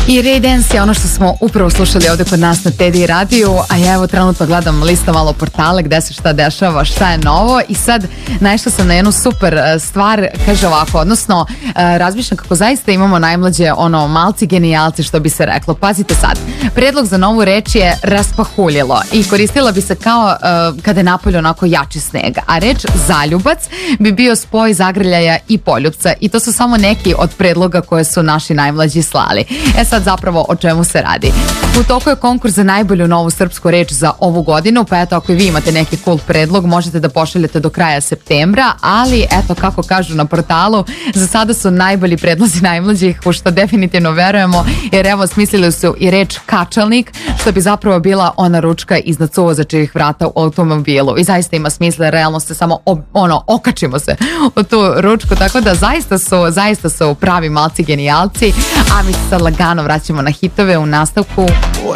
I Ray Dance je ono što smo upravo slušali ovde kod nas na Teddy radiju, a ja evo trenutno gledam lista malo portale gde se šta dešava, šta je novo i sad naišla sam na jednu super stvar, kaže ovako, odnosno razmišljam kako zaista imamo najmlađe malci genijalci što bi se reklo. Pazite sad, predlog za novu reč je raspahuljilo i koristila bi se kao kada je napolje onako jači sneg, a reč zaljubac bi bio spoj zagrljaja i poljupca i to su samo neki od predloga koje su naši najmlađi slali. Sad zapravo o čemu se radi. U toku je konkurs za najbolju novu srpsku reč za ovu godinu, pa eto ako i vi imate neki cool predlog možete da pošaljete do kraja septembra, ali eto kako kažu na portalu, za sada su najbolji predlozi najmlađih, u što definitivno verujemo, jer evo smislili su i reč kačalnik, što bi zapravo bila ona ručka iznad suvozačevih vrata u automobilu i zaista ima smisla, realno se samo okačimo se u tu ručku, tako da zaista su pravi malci genijalci, a mi se sad lagano vraćamo na hitove u nastavku.